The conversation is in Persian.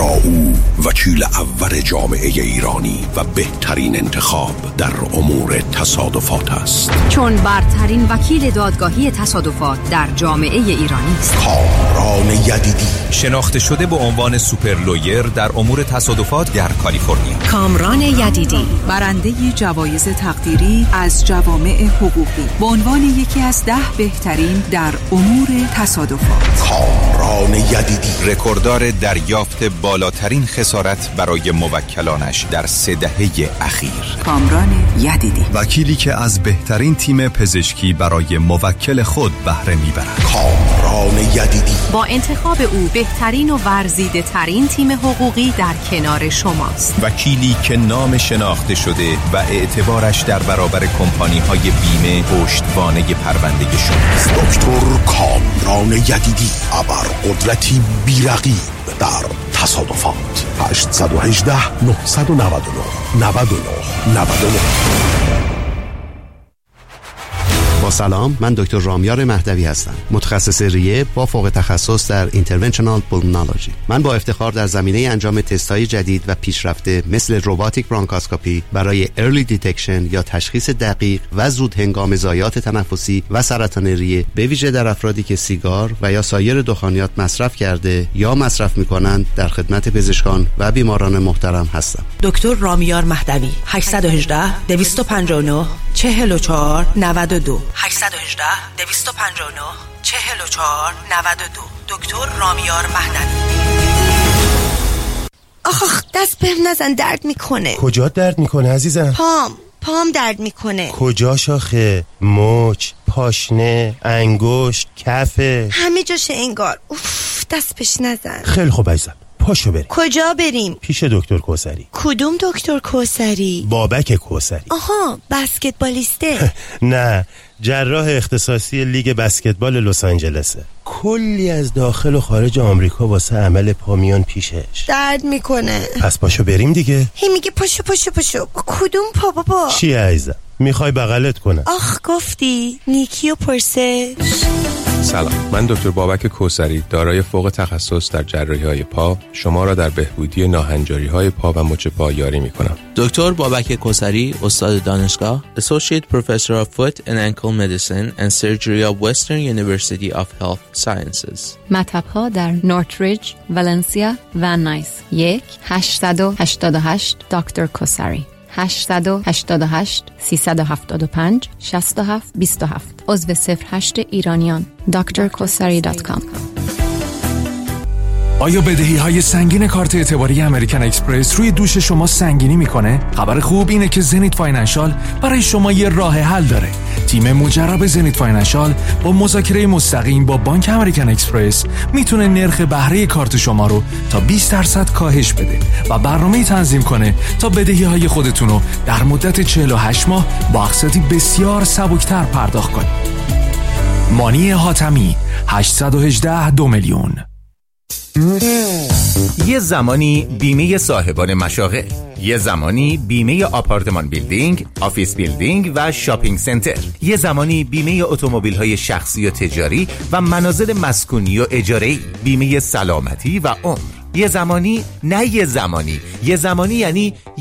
او وکیل اول جامعه ایرانی و بهترین انتخاب در امور تصادفات است، چون برترین وکیل دادگاهی تصادفات در جامعه ایرانی است. کامران یدیدی، شناخته شده به عنوان سوپر لویر در امور تصادفات در کالیفرنیا. کامران یدیدی، برنده جوایز تقدیری از جوامع حقوقی به عنوان یکی از 10 بهترین در امور تصادفات. کامران یدیدی، رکورددار دریافت بالاترین خسارت برای موکلانش در 3 دهه اخیر. کامران یدیدی، وکیلی که از بهترین تیم پزشکی برای موکل خود بهره میبرد. کامران یدیدی، با انتخاب او بهترین و ورزیده ترین تیم حقوقی در کنار شماست. وکیلی که نام شناخته شده و اعتبارش در برابر کمپانی‌های بیمه پشتوانه پرونده شماست. دکتر کامران یدیدی، ابرقدرتی بی‌رقیب در تصادفات. 818 999 99 99. با سلام، من دکتر رامیار مهدوی هستم، متخصص ریه با فوق تخصص در اینترونشنال پولمونولوژی. من با افتخار در زمینه انجام تست‌های جدید و پیشرفته مثل روباتیک برونکاسکوپی برای ارلی دیتکشن یا تشخیص دقیق و زود هنگام ضایعات تنفسی و سرطان ریه، به ویژه در افرادی که سیگار و یا سایر دخانیات مصرف کرده یا مصرف می‌کنند، در خدمت پزشکان و بیماران محترم هستم. دکتر رامیار مهدوی، 818 259 44 92 818 259 44 92. دکتر رامیار مهدوی. آخ دست بهم نزن، درد میکنه. کجا درد میکنه عزیزم؟ پام درد میکنه. کجا شاخه؟ مچ، پاشنه، انگشت، کفه، همه جاشه انگار. اوف، دست بهش نزن. خیلی خوب عزیزم، پاشو بریم. کجا بریم؟ پیش دکتر کوثری. کدوم دکتر کوثری؟ بابک کوثری. آها، بسکتبالیسته. نه، جراح اختصاصی لیگ بسکتبال لس آنجلسه. کلی از داخل و خارج آمریکا واسه عمل پا میان پیشش. درد میکنه. پس پاشو بریم دیگه. هی میگه پاشو. کدوم پا بابا؟ چی عزیزم؟ میخوای بغلت کنم؟ آخ گفتی نیکیو پرسش. سلام، من دکتر بابک کوثری، دارای فوق تخصص در جراحی‌های پا، شما را در بهبودی ناهنجاری‌های پا و مچ پا یاری می‌کنم. دکتر بابک کوثری، استاد دانشگاه، Associate Professor of Foot and Ankle Medicine and Surgery of Western University of Health Sciences. مطب‌ها در نورتریج، ولنسیا و نایس. 1-888 دکتر کوثری، 888 375 67 27. عضو 08 ایرانیان. drkosari.com. آیا بدهی‌های سنگین کارت اعتباری امریکن اکسپرس روی دوش شما سنگینی میکنه؟ خبر خوب اینه که زنیت فاینانشال برای شما یه راه حل داره. تیم مجرب زنیت فاینانشال با مذاکره مستقیم با بانک امریکن اکسپرس میتونه نرخ بهره کارت شما رو تا 20% کاهش بده و برنامه‌ای تنظیم کنه تا بدهی‌های خودتون رو در مدت 48 ماه با اقساطی بسیار سبکتر پرداخت کنید. مانی حاتمی، 818 2 میلیون. یه زمانی بیمه صاحبان مشاغل، یه زمانی بیمه آپارتمان بیلدینگ، آفیس بیلدینگ و شاپینگ سنتر، یه زمانی بیمه اتومبیل‌های شخصی و تجاری و منازل مسکونی و اجاره‌ای، بیمه سلامتی و عمر. یه زمانی، نه یه زمانی، یه زمانی یعنی